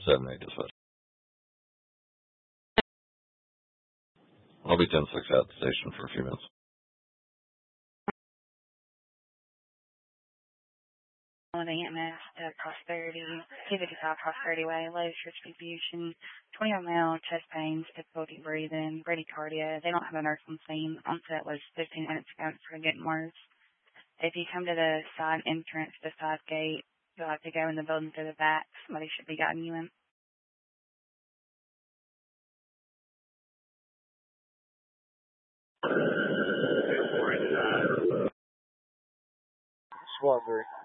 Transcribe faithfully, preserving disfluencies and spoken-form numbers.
seven eight dispatch. I'll be ten six at the station for a few minutes. Holiday E M S to Prosperity, two fifty-five Prosperity Way, low distribution, twenty-one male, chest pains, difficulty breathing, bradycardia. They don't have a nurse on scene. Onset was fifteen minutes ago. It's sort of getting worse. If you come to the side entrance, the side gate, you'll have to go in the building through the back. Somebody should be guiding you in. Squad three.